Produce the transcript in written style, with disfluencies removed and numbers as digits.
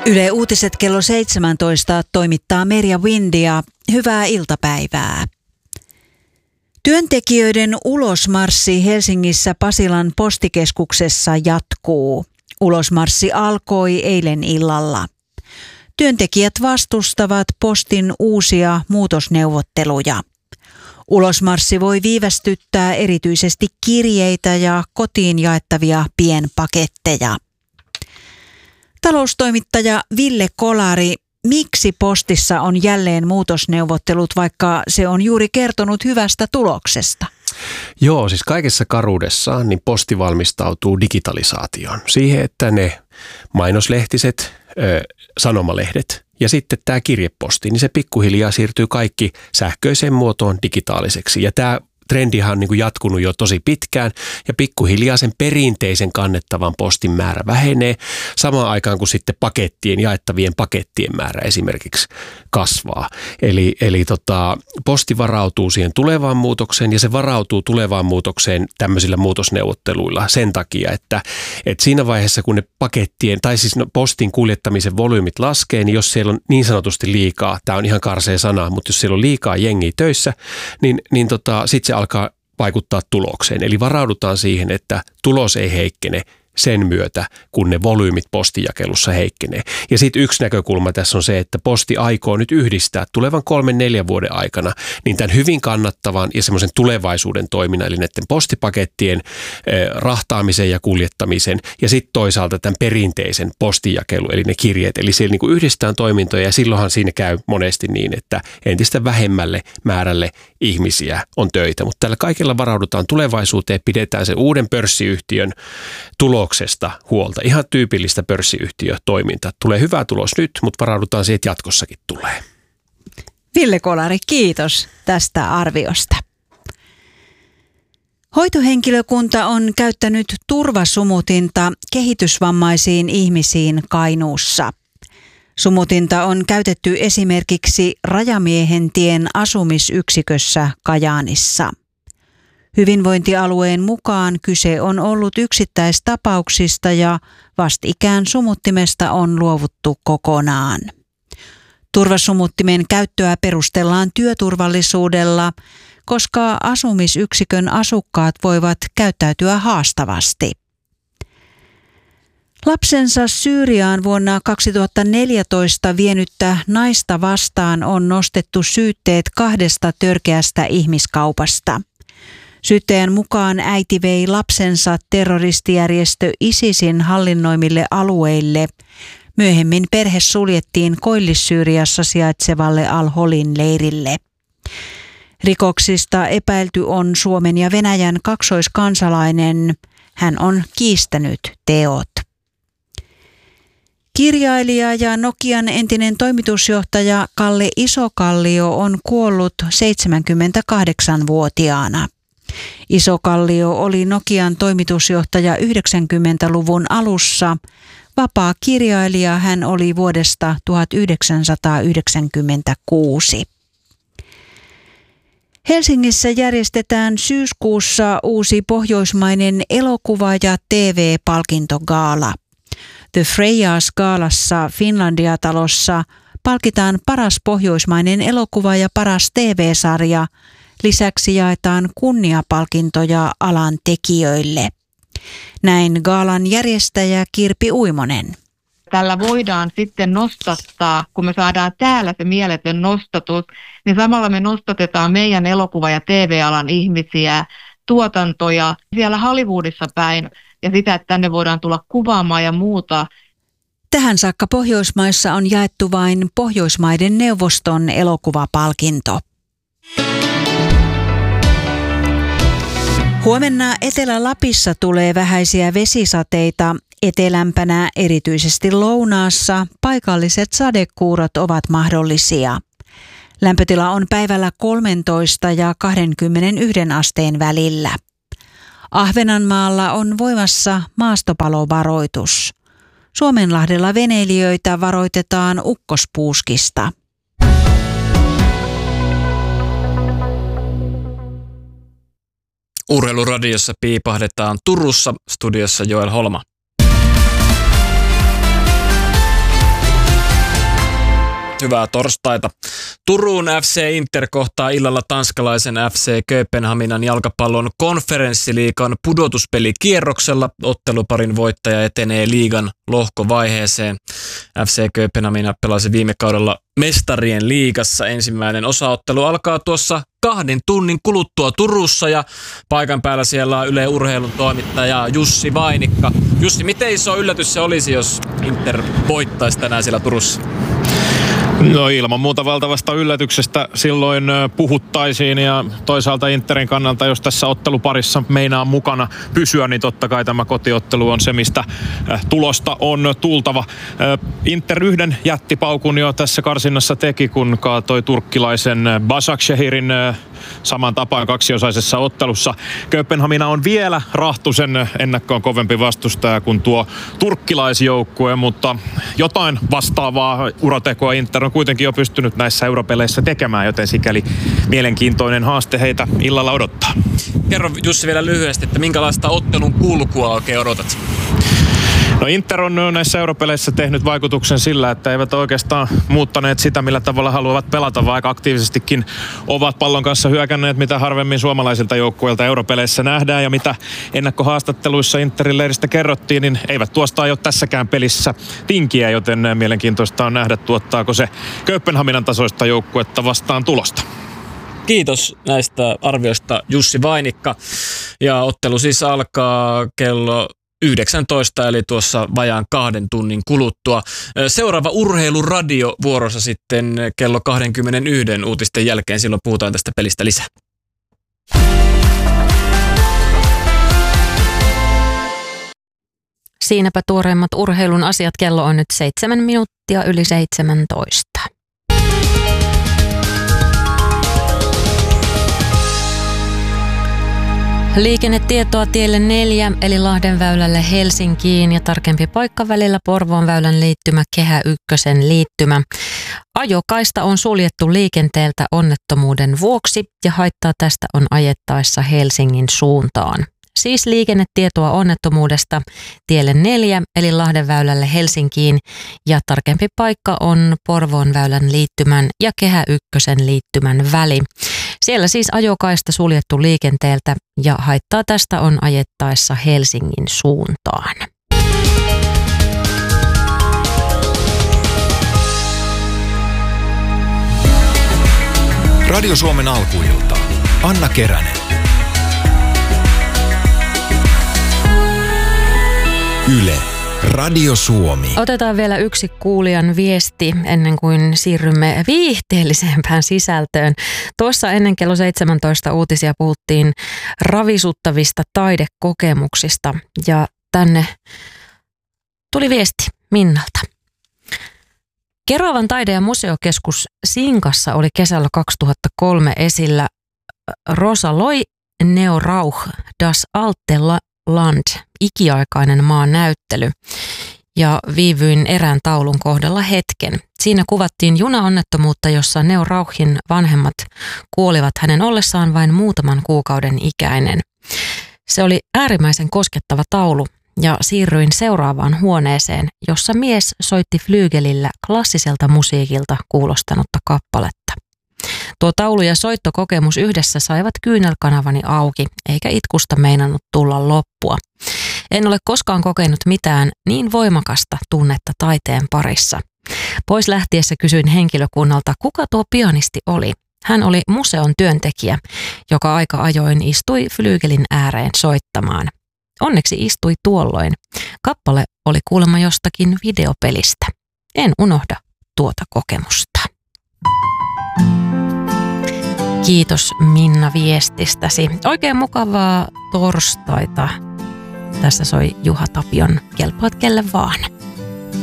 Yle Uutiset kello 17 toimittaa Merja Windia. Hyvää iltapäivää. Työntekijöiden ulosmarssi Helsingissä Pasilan postikeskuksessa jatkuu. Ulosmarssi alkoi eilen illalla. Työntekijät vastustavat postin uusia muutosneuvotteluja. Ulosmarssi voi viivästyttää erityisesti kirjeitä ja kotiin jaettavia pienpaketteja. Taloustoimittaja Ville Kolari, miksi postissa on jälleen muutosneuvottelut, vaikka se on juuri kertonut hyvästä tuloksesta? Joo, siis kaikessa karuudessaan niin posti valmistautuu digitalisaatioon. Siihen, että ne mainoslehtiset, sanomalehdet ja sitten tämä kirjeposti, niin se pikkuhiljaa siirtyy kaikki sähköiseen muotoon digitaaliseksi. Ja tämä trendihan on niin kuin jatkunut jo tosi pitkään ja pikkuhiljaa sen perinteisen kannettavan postin määrä vähenee samaan aikaan kuin sitten jaettavien pakettien määrä esimerkiksi kasvaa. Eli posti varautuu siihen tulevaan muutokseen ja se varautuu tulevaan muutokseen tämmöisillä muutosneuvotteluilla sen takia, että siinä vaiheessa kun ne postin kuljettamisen volyymit laskee, niin jos siellä on niin sanotusti liikaa, tämä on ihan karsea sana, mutta jos siellä on liikaa jengiä töissä, niin sitten se alkaa vaikuttaa tulokseen. Eli varaudutaan siihen, että tulos ei heikkene sen myötä, kun ne volyymit postijakelussa heikkenee. Ja sitten yksi näkökulma tässä on se, että posti aikoo nyt yhdistää tulevan 3-4 vuoden aikana niin tämän hyvin kannattavan ja semmoisen tulevaisuuden toiminnan, eli näiden postipakettien rahtaamisen ja kuljettamisen ja sitten toisaalta tämän perinteisen postijakelun, eli ne kirjeet. Eli siellä niin kuin yhdistetään toimintoja ja silloinhan siinä käy monesti niin, että entistä vähemmälle määrälle ihmisiä on töitä. Mutta tällä kaikella varaudutaan tulevaisuuteen, pidetään sen uuden pörssiyhtiön tuloksesta huolta. Ihan tyypillistä pörssiyhtiötoimintaa. Tulee hyvä tulos nyt, mutta varaudutaan siihen, että jatkossakin tulee. Ville Kolari, kiitos tästä arviosta. Hoitohenkilökunta on käyttänyt turvasumutinta kehitysvammaisiin ihmisiin Kainuussa. Sumutinta on käytetty esimerkiksi Rajamiehentien asumisyksikössä Kajaanissa. Hyvinvointialueen mukaan kyse on ollut yksittäistapauksista ja vastikään sumuttimesta on luovuttu kokonaan. Turvasumuttimen käyttöä perustellaan työturvallisuudella, koska asumisyksikön asukkaat voivat käyttäytyä haastavasti. Lapsensa Syyriaan vuonna 2014 vienyttä naista vastaan on nostettu syytteet 2 törkeästä ihmiskaupasta. Syyttäjän mukaan äiti vei lapsensa terroristijärjestö ISISin hallinnoimille alueille. Myöhemmin perhe suljettiin Koillis-Syyriassa sijaitsevalle Al-Holin leirille. Rikoksista epäilty on Suomen ja Venäjän kaksoiskansalainen. Hän on kiistänyt teot. Kirjailija ja Nokian entinen toimitusjohtaja Kalle Isokallio on kuollut 78-vuotiaana. Isokallio oli Nokian toimitusjohtaja 90-luvun alussa. Vapaa kirjailija hän oli vuodesta 1996. Helsingissä järjestetään syyskuussa uusi pohjoismainen elokuva- ja TV-palkintogaala. The Frejas-gaalassa Finlandia-talossa palkitaan paras pohjoismainen elokuva ja paras TV-sarja. Lisäksi jaetaan kunniapalkintoja alan tekijöille. Näin gaalan järjestäjä Kirpi Uimonen. Tällä voidaan sitten nostattaa, kun me saadaan täällä se mieletön nostatus, niin samalla me nostatetaan meidän elokuva- ja TV-alan ihmisiä, tuotantoja siellä Hollywoodissa päin ja sitä, että tänne voidaan tulla kuvaamaan ja muuta. Tähän saakka Pohjoismaissa on jaettu vain Pohjoismaiden neuvoston elokuvapalkinto. Huomenna Etelä-Lapissa tulee vähäisiä vesisateita. Etelämpänä, erityisesti lounaassa, paikalliset sadekuurot ovat mahdollisia. Lämpötila on päivällä 13 ja 21 asteen välillä. Ahvenanmaalla on voimassa maastopalovaroitus. Suomenlahdella veneilijöitä varoitetaan ukkospuuskista. Urheiluradiossa piipahdetaan Turussa, studiossa Joel Holma. Hyvää torstaita. Turun FC Inter kohtaa illalla tanskalaisen FC Kööpenhaminan jalkapallon konferenssiliigan pudotuspelikierroksella. Otteluparin voittaja etenee liigan lohkovaiheeseen. FC Kööpenhamina pelasi viime kaudella Mestarien liigassa. Ensimmäinen osaottelu alkaa tuossa 2 tunnin kuluttua Turussa ja paikan päällä siellä on Yle Urheilun toimittaja Jussi Vainikka. Jussi, miten iso yllätys se olisi, jos Inter voittaisi tänään siellä Turussa? No ilman muuta valtavasta yllätyksestä silloin puhuttaisiin ja toisaalta Interin kannalta, jos tässä otteluparissa meinaa mukana pysyä, niin totta kai tämä kotiottelu on se, mistä tulosta on tultava. Inter yhden jättipaukun jo tässä karsinnassa teki, kun kaatoi turkkilaisen Başakşehir'in saman tapaan kaksiosaisessa ottelussa. Kööpenhamina on vielä rahtusen ennakkoon kovempi vastustaja kuin tuo turkkilaisjoukkue, mutta jotain vastaavaa uratekoa Inter on kuitenkin jo pystynyt näissä europeleissä tekemään, joten sikäli mielenkiintoinen haaste heitä illalla odottaa. Kerro Jussi vielä lyhyesti, että minkälaista ottelun kulkua oikein odotat? No Inter on näissä europeleissä tehnyt vaikutuksen sillä, että eivät oikeastaan muuttaneet sitä, millä tavalla haluavat pelata, vaikka aktiivisestikin ovat pallon kanssa hyökänneet, mitä harvemmin suomalaisilta joukkueilta europeleissä nähdään ja mitä ennakkohaastatteluissa Interin leiristä kerrottiin, niin eivät tuosta aio tässäkään pelissä tinkiä, joten mielenkiintoista on nähdä, tuottaako se Kööpenhaminan tasoista joukkuetta vastaan tulosta. Kiitos näistä arvioista Jussi Vainikka. Ja ottelu siis alkaa kello 19, eli tuossa vajaan 2 tunnin kuluttua. Seuraava urheiluradio vuorossa sitten kello 21 uutisten jälkeen. Silloin puhutaan tästä pelistä lisää. Siinäpä tuoreimmat urheilun asiat. Kello on nyt 7 minuuttia yli 17. Liikennetietoa tielle 4 eli Lahdenväylälle Helsinkiin ja tarkempi paikka välillä Porvoonväylän liittymä Kehä Ykkösen liittymä. Ajokaista on suljettu liikenteeltä onnettomuuden vuoksi ja haittaa tästä on ajettaessa Helsingin suuntaan. Siis liikennetietoa onnettomuudesta tielle 4 eli Lahdenväylälle Helsinkiin ja tarkempi paikka on Porvoonväylän liittymän ja Kehä Ykkösen liittymän väli. Siellä siis ajokaista suljettu liikenteeltä ja haittaa tästä on ajettaessa Helsingin suuntaan. Radio Suomen alkuilta. Anna Keränen. Yle. Radio Suomi. Otetaan vielä yksi kuulijan viesti ennen kuin siirrymme viihteellisempään sisältöön. Tuossa ennen kello 17 uutisia puhuttiin ravisuttavista taidekokemuksista ja tänne tuli viesti Minnalta. Keravan taide- ja museokeskus Sinkassa oli kesällä 2003 esillä Rosa Loi Neo Rauch das alte Land, ikiaikainen maan näyttely, ja viivyin erään taulun kohdalla hetken. Siinä kuvattiin junaonnettomuutta, jossa Neo Rauchin vanhemmat kuolivat hänen ollessaan vain muutaman kuukauden ikäinen. Se oli äärimmäisen koskettava taulu ja siirryin seuraavaan huoneeseen, jossa mies soitti flyygelillä klassiselta musiikilta kuulostanutta kappaletta. Tuo taulu ja soittokokemus yhdessä saivat kyynelkanavani auki, eikä itkusta meinannut tulla loppua. En ole koskaan kokenut mitään niin voimakasta tunnetta taiteen parissa. Pois lähtiessä kysyin henkilökunnalta, kuka tuo pianisti oli. Hän oli museon työntekijä, joka aika ajoin istui flyygelin ääreen soittamaan. Onneksi istui tuolloin. Kappale oli kuulemma jostakin videopelistä. En unohda tuota kokemusta. Kiitos Minna viestistäsi. Oikein mukavaa torstaita. Tässä soi Juha Tapion Kelpaat kelle vaan.